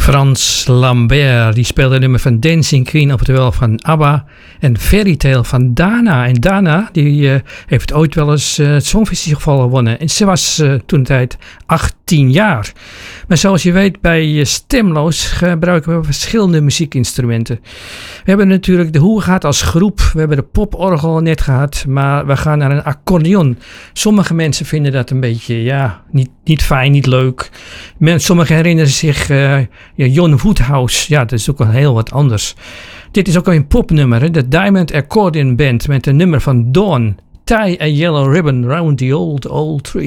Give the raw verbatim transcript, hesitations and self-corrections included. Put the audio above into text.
Frans Lambert, die speelde het nummer van Dancing Queen, oftewel van ABBA. En Fairy Tale van Dana. En Dana, die uh, heeft ooit wel eens uh, het Songfestival gewonnen. En ze was uh, toen tijd achttien jaar. Maar zoals je weet, bij uh, Stemloos gebruiken we verschillende muziekinstrumenten. We hebben natuurlijk de Hoe gaat als groep. We hebben de poporgel net gehad. Maar we gaan naar een accordeon. Sommige mensen vinden dat een beetje, ja, niet, niet fijn, niet leuk. Sommigen herinneren zich uh, ja, John Woodhouse. Ja, dat is ook wel heel wat anders. Dit is ook een popnummer, hè? De Diamond Accordion Band met een nummer van Dawn. Tie a yellow ribbon round the old, old tree.